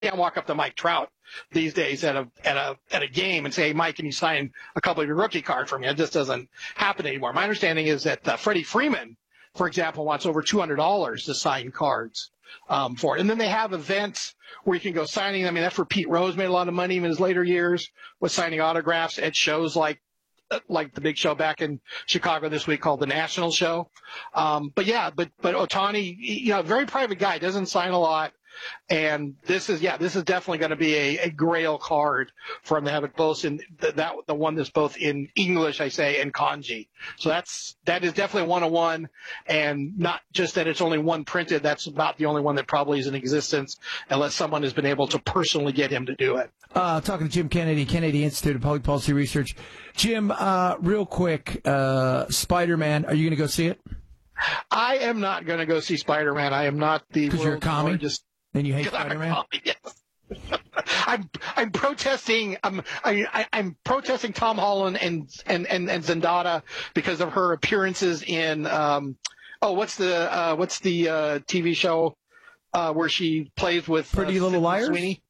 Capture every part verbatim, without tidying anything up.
can't walk up to Mike Trout these days at a at a at a game and say, hey, Mike, can you sign a couple of your rookie cards for me? It just doesn't happen anymore. My understanding is that uh, Freddie Freeman, for example, wants over two hundred dollars to sign cards um, for it. And then they have events where you can go signing. I mean, that's where Pete Rose made a lot of money in his later years, was signing autographs at shows like like the big show back in Chicago this week called the National Show. Um, but yeah, but but Ohtani, you know, very private guy, doesn't sign a lot. And this is, yeah, this is definitely going to be a, a grail card for him to have it both in the, that the one that's both in English, I say, and kanji. So that's that is definitely one of one, and not just that it's only one printed. That's about the only one that probably is in existence, unless someone has been able to personally get him to do it. Uh, talking to Jim Kennedy, Kennedy Institute of Public Policy Research. Jim, uh, real quick, uh, Spider-Man, are you going to go see it? I am not going to go see Spider-Man. I am not the because you're a commie. Just Then you hate Spider-Man? Yes. I'm I'm protesting. I'm I, I, I'm protesting Tom Holland and and and and Zendaya because of her appearances in um oh what's the uh, what's the uh, T V show uh, where she plays with Pretty uh, Little Sydney Liars? Sweeney?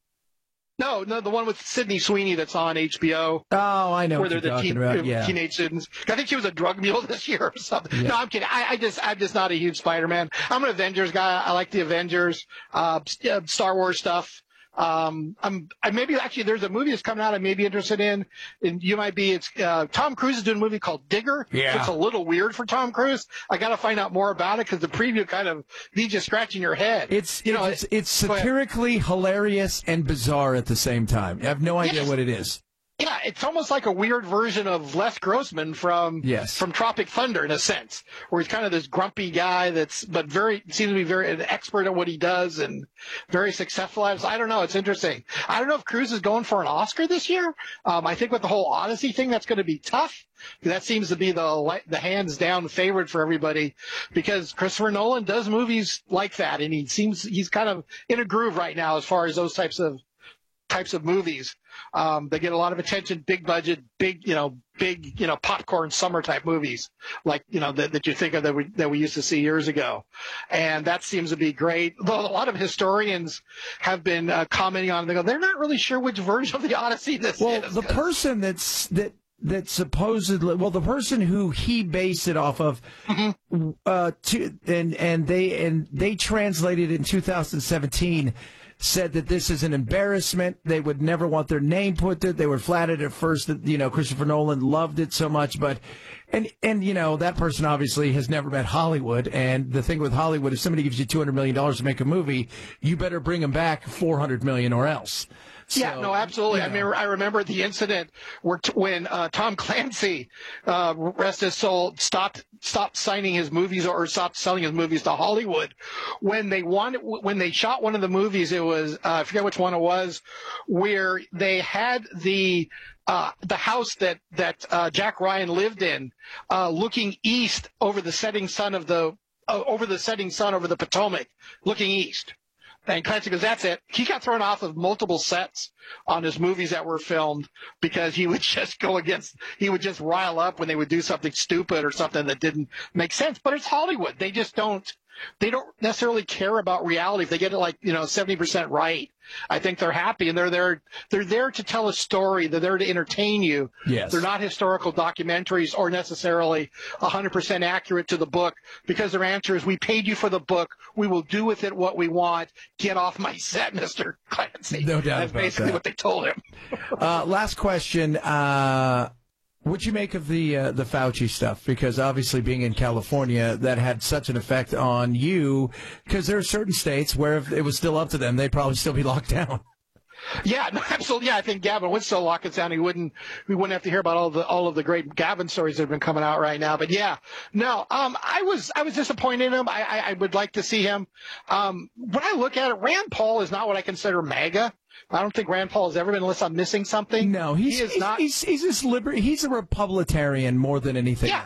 No, no, the one with Sydney Sweeney that's on H B O. Oh, I know where what you're they're the talking teen, about. Yeah. teenage students. I think she was a drug mule this year or something. Yeah. No, I'm kidding. I, I just, I'm just not a huge Spider-Man. I'm an Avengers guy. I like the Avengers, uh, Star Wars stuff. Um, I'm, I maybe actually there's a movie that's coming out I may be interested in, and you might be. It's uh, Tom Cruise is doing a movie called Digger. Yeah. So it's a little weird for Tom Cruise. I got to find out more about it because the preview kind of leaves you scratching your head. It's you know, it's, it's satirically hilarious and bizarre at the same time. I have no idea yes. what it is. Yeah, it's almost like a weird version of Les Grossman from yes. from Tropic Thunder in a sense, where he's kind of this grumpy guy that's but very seems to be very an expert at what he does and very successful at it. So I don't know. It's interesting. I don't know if Cruise is going for an Oscar this year. Um, I think with the whole Odyssey thing, that's going to be tough. That seems to be the the hands down favorite for everybody because Christopher Nolan does movies like that, and he seems he's kind of in a groove right now as far as those types of types of movies. Um, they get a lot of attention, big budget, big, you know, big, you know, popcorn summer type movies like, you know, that, that you think of that we, that we used to see years ago. And that seems to be great. Though a lot of historians have been uh, commenting on it. They go, they're not really sure which version of the Odyssey this well, is. Well, the person that's, that, that supposedly, well, the person who he based it off of, mm-hmm. uh, to, and, and they, and they translated in two thousand seventeen, said that this is an embarrassment. They would never want their name put there. They were flattered at first that, you know, Christopher Nolan loved it so much, but, and, and, you know, that person obviously has never met Hollywood. And the thing with Hollywood, if somebody gives you two hundred million dollars to make a movie, you better bring them back four hundred million dollars or else. Yeah, so, no, absolutely. You know. I mean, I remember the incident where t- when uh, Tom Clancy, uh, rest his soul, stopped stopped signing his movies or stopped selling his movies to Hollywood. When they wanted, when they shot one of the movies, it was uh, I forget which one it was, where they had the uh, the house that that uh, Jack Ryan lived in, uh, looking east over the setting sun of the uh, over the setting sun over the Potomac, looking east. And Clancy goes, that's it. He got thrown off of multiple sets on his movies that were filmed because he would just go against, he would just rile up when they would do something stupid or something that didn't make sense. But it's Hollywood. They just don't, they don't necessarily care about reality. If they get it like, you know, seventy percent right, I think they're happy, and they're there, they're there to tell a story. They're there to entertain you. Yes. They're not historical documentaries or necessarily one hundred percent accurate to the book, because their answer is, we paid you for the book. We will do with it what we want. Get off my set, Mister Clancy. No doubt That's about basically that. what they told him. uh, last question. Uh, what'd you make of the uh, the Fauci stuff? Because obviously being in California, that had such an effect on you, because there are certain states where if it was still up to them, they'd probably still be locked down. Yeah, no, absolutely. Yeah, I think Gavin would still lock us down. He wouldn't. We wouldn't have to hear about all the all of the great Gavin stories that have been coming out right now. But yeah, no. Um, I was I was disappointed in him. I I, I would like to see him. Um, when I look at it, Rand Paul is not what I consider MAGA. I don't think Rand Paul has ever been, unless I'm missing something. No, he's he is he's, not. He's he's, this liber- he's a Republican more than anything yeah. else.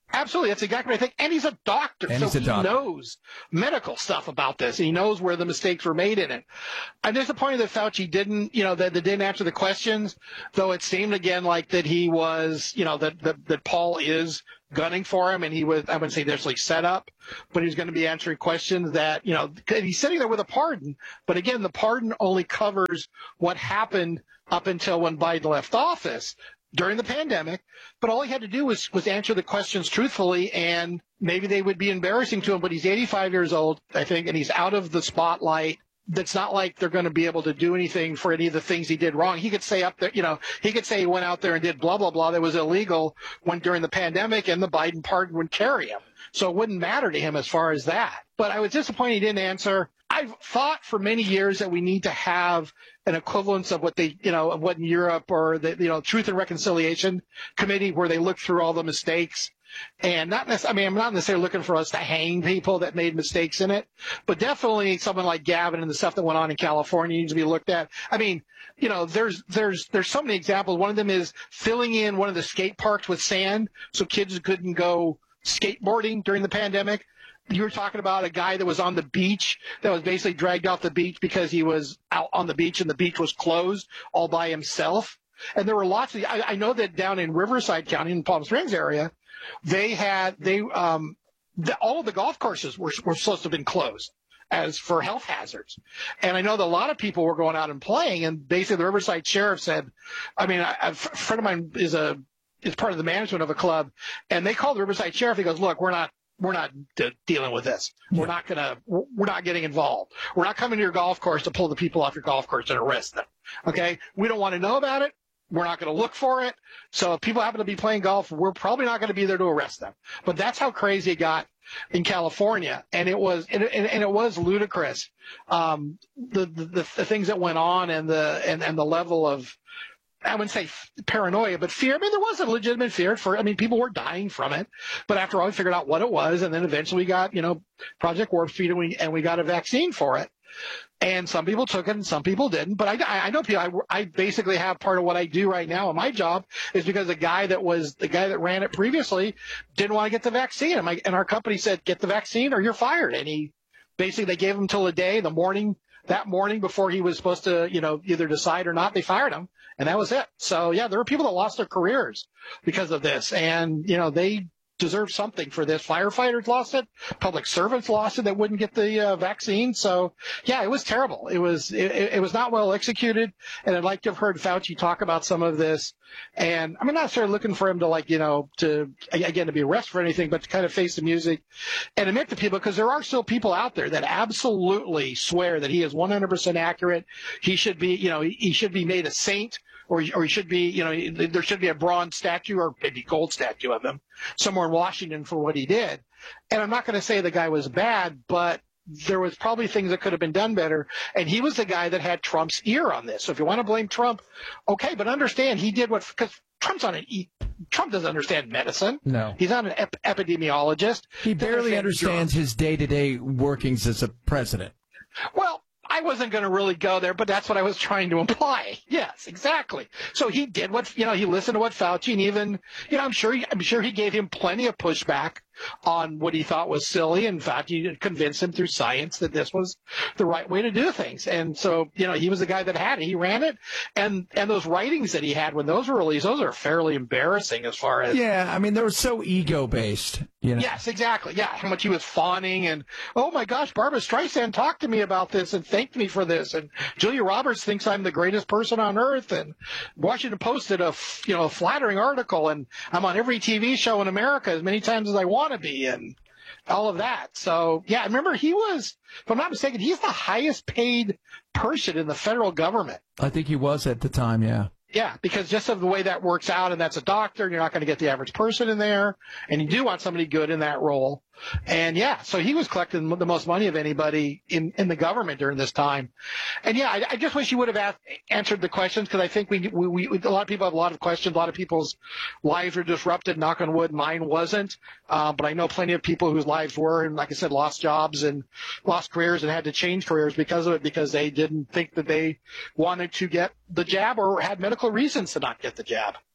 Absolutely. That's exactly what I think. And he's a doctor. And so he's a he doctor. knows medical stuff about this. He knows where the mistakes were made in it. I'm disappointed that Fauci didn't, you know, that, that didn't answer the questions, though it seemed again like that he was, you know, that, that, that Paul is gunning for him and he was, I wouldn't say necessarily set up, but he's going to be answering questions that, you know, he's sitting there with a pardon. But again, the pardon only covers what happened up until when Biden left office during the pandemic, but all he had to do was, was answer the questions truthfully, and maybe they would be embarrassing to him, but he's eighty-five years old, I think, and he's out of the spotlight. That's not like they're going to be able to do anything for any of the things he did wrong. He could say up there, you know, he could say he went out there and did blah, blah, blah that was illegal when during the pandemic, and the Biden pardon would carry him. So it wouldn't matter to him as far as that. But I was disappointed he didn't answer. I've thought for many years that we need to have an equivalence of what they, you know, of what in Europe or the, you know, Truth and Reconciliation Committee, where they look through all the mistakes. And not necessarily, I mean, I'm not necessarily looking for us to hang people that made mistakes in it, but definitely someone like Gavin and the stuff that went on in California needs to be looked at. I mean, you know, there's, there's, there's so many examples. One of them is filling in one of the skate parks with sand so kids couldn't go skateboarding during the pandemic. You were talking about a guy that was on the beach that was basically dragged off the beach because he was out on the beach and the beach was closed all by himself. And there were lots of, I, I know that down in Riverside County in the Palm Springs area, they had, they, um, the, all of the golf courses were, were supposed to have been closed as for health hazards. And I know that a lot of people were going out and playing, and basically the Riverside Sheriff said, I mean, I, a friend of mine is a, is part of the management of a club, and they called the Riverside Sheriff. He goes, look, we're not, We're not de- dealing with this. We're not going to, we're not getting involved. We're not coming to your golf course to pull the people off your golf course and arrest them. Okay. We don't want to know about it. We're not going to look for it. So if people happen to be playing golf, we're probably not going to be there to arrest them. But that's how crazy it got in California. And it was, and, and, and it was ludicrous. Um, the, the, the things that went on and the, and, and the level of, I wouldn't say paranoia, but fear. I mean, there was a legitimate fear for, I mean, people were dying from it, but after all, we figured out what it was. And then eventually we got, you know, Project Warp Speed, and we, and we got a vaccine for it. And some people took it and some people didn't. But I, I know people, I, I basically have part of what I do right now in my job is because the guy that was the guy that ran it previously didn't want to get the vaccine. And, my, and our company said, get the vaccine or you're fired. And he basically, they gave him till a day, the morning, that morning before he was supposed to, you know, either decide or not, they fired him. And that was it. So, yeah, there were people that lost their careers because of this. And, you know, they deserve something for this. Firefighters lost it. Public servants lost it that wouldn't get the uh, vaccine. So, yeah, it was terrible. It was it, it was not well executed. And I'd like to have heard Fauci talk about some of this. And I'm not necessarily looking for him to, like, you know, to, again, to be arrested for anything, but to kind of face the music and admit to people, because there are still people out there that absolutely swear that he is one hundred percent accurate. He should be, you know, he, he should be made a saint. Or, or he should be, you know, there should be a bronze statue or maybe gold statue of him somewhere in Washington for what he did. And I'm not going to say the guy was bad, but there was probably things that could have been done better. And he was the guy that had Trump's ear on this. So if you want to blame Trump, okay, but understand he did what, because Trump's on an, he, Trump doesn't understand medicine. No. He's not an ep- epidemiologist. He barely understands his day-to-day workings as a president. Well, I wasn't going to really go there, but that's what I was trying to imply. Yes, exactly. So he did what, you know, he listened to what Fauci, and even, you know, I'm sure, I'm sure he gave him plenty of pushback on what he thought was silly. In fact, he convinced him through science that this was the right way to do things. And so, you know, he was the guy that had it. He ran it. And, and those writings that he had when those were released, those are fairly embarrassing as far as. Yeah. I mean, they were so ego-based. You know? Yes, exactly. Yeah. How much he was fawning and, oh my gosh, Barbara Streisand talked to me about this and thanked me for this. And Julia Roberts thinks I'm the greatest person on earth. And Washington Post did a, you know, a flattering article, and I'm on every T V show in America as many times as I want to be, and all of that. So, yeah, remember he was, if I'm not mistaken, he's the highest paid person in the federal government. I think he was at the time, yeah. Yeah, because just of the way that works out, and that's a doctor, and you're not going to get the average person in there, and you do want somebody good in that role. And yeah, so he was collecting the most money of anybody in, in the government during this time. And yeah, I, I just wish you would have asked, answered the questions, because I think we, we, we, a lot of people have a lot of questions. A lot of people's lives were disrupted. Knock on wood, mine wasn't. Uh, but I know plenty of people whose lives were, and like I said, lost jobs and lost careers and had to change careers because of it, because they didn't think that they wanted to get the jab or had medical reasons to not get the jab.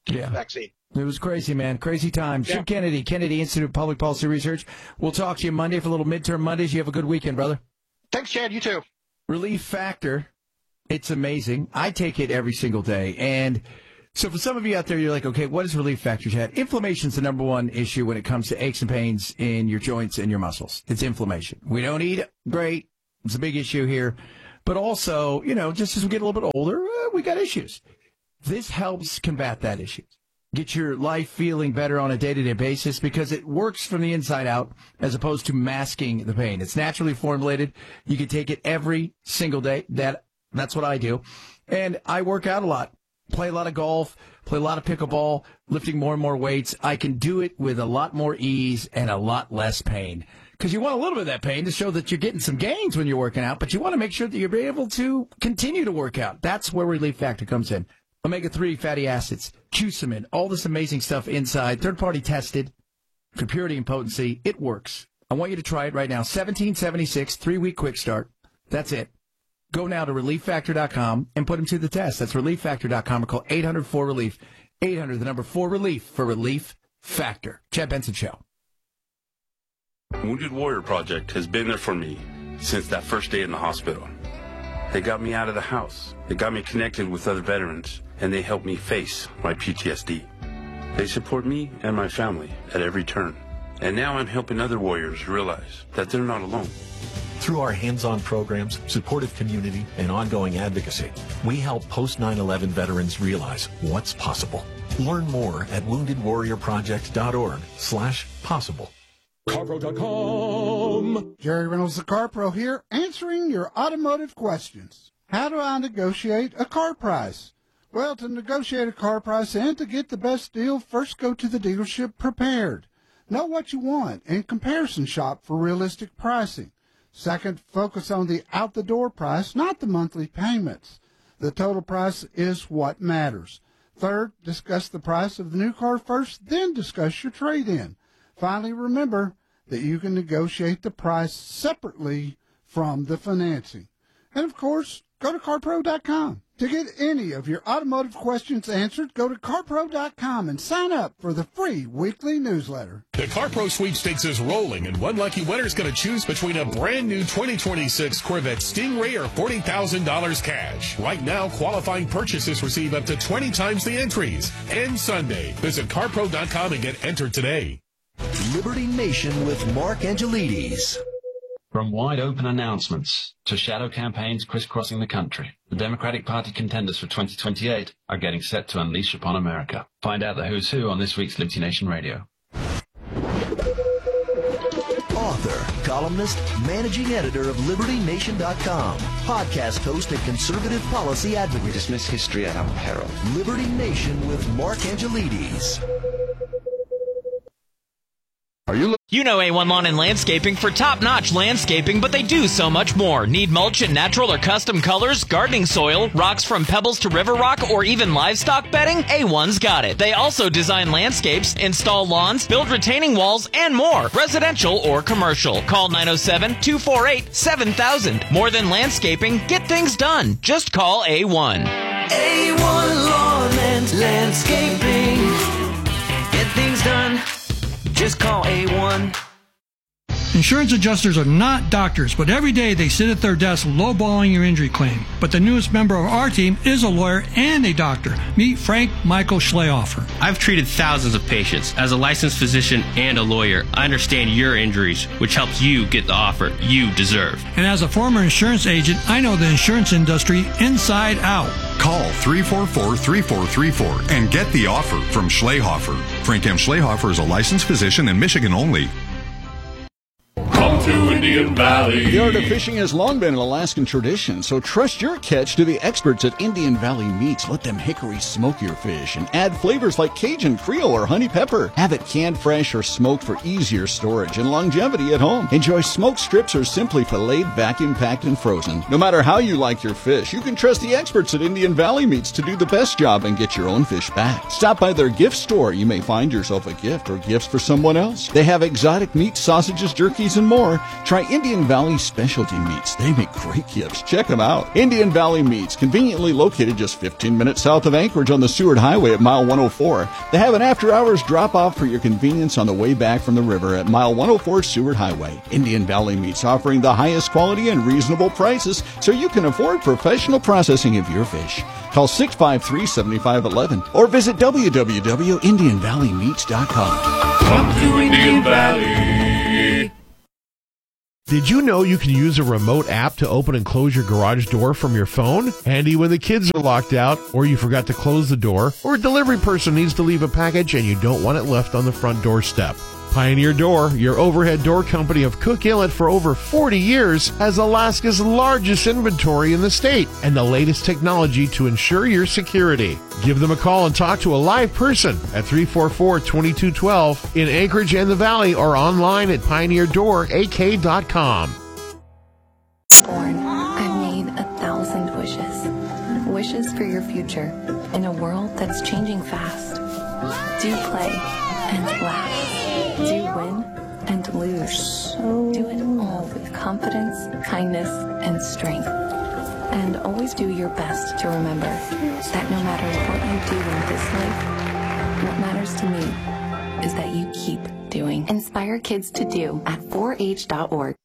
yeah. vaccine. It was crazy, man. Crazy time. Yeah. Jim Kennedy, Kennedy Institute of Public Policy Research. We'll talk to you Monday for a little midterm Mondays. You have a good weekend, brother. Thanks, Chad. You too. Relief Factor. It's amazing. I take it every single day. And so for some of you out there, you're like, okay, what is Relief Factor, Chad? Inflammation's the number one issue when it comes to aches and pains in your joints and your muscles. It's inflammation. We don't eat great. It's a big issue here. But also, you know, just as we get a little bit older, uh, we got issues. This helps combat that issue. Get your life feeling better on a day-to-day basis because it works from the inside out as opposed to masking the pain. It's naturally formulated. You can take it every single day. That That's what I do. And I work out a lot, play a lot of golf, play a lot of pickleball, lifting more and more weights. I can do it with a lot more ease and a lot less pain. Because you want a little bit of that pain to show that you're getting some gains when you're working out, but you want to make sure that you're able to continue to work out. That's where Relief Factor comes in. omega three fatty acids, Cusamin, all this amazing stuff inside, third-party tested for purity and potency. It works. I want you to try it right now. seventeen seventy-six, three-week quick start. That's it. Go now to relief factor dot com and put them to the test. That's relief factor dot com or call eight hundred four relief. eight hundred, the number four relief for Relief Factor. Chad Benson Show. Wounded Warrior Project has been there for me since that first day in the hospital. They got me out of the house. They got me connected with other veterans, and they helped me face my P T S D. They support me and my family at every turn. And now I'm helping other warriors realize that they're not alone. Through our hands-on programs, supportive community, and ongoing advocacy, we help post nine eleven veterans realize what's possible. Learn more at wounded warrior project dot org slash possible. CarPro dot com. Jerry Reynolds, the CarPro here, answering your automotive questions. How do I negotiate a car price? Well, to negotiate a car price and to get the best deal, first go to the dealership prepared. Know what you want and comparison shop for realistic pricing. Second, focus on the out-the-door price, not the monthly payments. The total price is what matters. Third, discuss the price of the new car first, then discuss your trade-in. Finally, remember that you can negotiate the price separately from the financing. And, of course, go to car pro dot com. To get any of your automotive questions answered, go to car pro dot com and sign up for the free weekly newsletter. The CarPro sweepstakes is rolling, and one lucky winner is going to choose between a brand new twenty twenty-six Corvette Stingray or forty thousand dollars cash. Right now, qualifying purchases receive up to twenty times the entries. End Sunday. Visit car pro dot com and get entered today. Liberty Nation with Mark Angelides. From wide open announcements to shadow campaigns crisscrossing the country, the Democratic Party contenders for twenty twenty-eight are getting set to unleash upon America. Find out the who's who on this week's Liberty Nation Radio. Author, columnist, managing editor of Liberty Nation dot com, podcast host and conservative policy advocate. We dismiss history at our peril. Liberty Nation with Mark Angelides. Are you You know A one Lawn and Landscaping for top-notch landscaping, but they do so much more. Need mulch and natural or custom colors, gardening soil, rocks from pebbles to river rock, or even livestock bedding? A one's got it. They also design landscapes, install lawns, build retaining walls, and more, residential or commercial. Call nine oh seven, two four eight, seven thousand. More than landscaping, get things done. Just call A one. A one Lawn and Landscaping. Get things done. Just call A one. Insurance adjusters are not doctors, but every day they sit at their desk lowballing your injury claim. But the newest member of our team is a lawyer and a doctor. Meet Frank Michael Schlehofer. I've treated thousands of patients. As a licensed physician and a lawyer, I understand your injuries, which helps you get the offer you deserve. And as a former insurance agent, I know the insurance industry inside out. Call three four four, three four three four and get the offer from Schlehofer. Frank M. Schlehofer is a licensed physician in Michigan only. Come to Indian Valley. The art of fishing has long been an Alaskan tradition, so trust your catch to the experts at Indian Valley Meats. Let them hickory smoke your fish and add flavors like Cajun, Creole, or honey pepper. Have it canned fresh or smoked for easier storage and longevity at home. Enjoy smoked strips or simply filleted, vacuum packed, and frozen. No matter how you like your fish, you can trust the experts at Indian Valley Meats to do the best job and get your own fish back. Stop by their gift store. You may find yourself a gift or gifts for someone else. They have exotic meat, sausages, jerkies, and more. Try Indian Valley Specialty Meats. They make great gifts. Check them out. Indian Valley Meats, conveniently located just fifteen minutes south of Anchorage on the Seward Highway at mile one oh four. They have an after-hours drop-off for your convenience on the way back from the river at mile one oh four Seward Highway. Indian Valley Meats offering the highest quality and reasonable prices so you can afford professional processing of your fish. Call six five three, seven five one one or visit w w w dot indian valley meats dot com. Come to Indian Valley. Did you know you can use a remote app to open and close your garage door from your phone? Handy when the kids are locked out, or you forgot to close the door, or a delivery person needs to leave a package and you don't want it left on the front doorstep. Pioneer Door, your overhead door company of Cook Inlet for over forty years, has Alaska's largest inventory in the state and the latest technology to ensure your security. Give them a call and talk to a live person at three four four, two two one two in Anchorage and the Valley or online at pioneer door a k dot com. Born, I made a thousand wishes. Wishes for your future in a world that's changing fast. Do play and laugh. Do win and lose. Do it all with confidence, kindness, and strength. And always do your best to remember that no matter what you do in this life, what matters to me is that you keep doing. Inspire kids to do at four h dot org.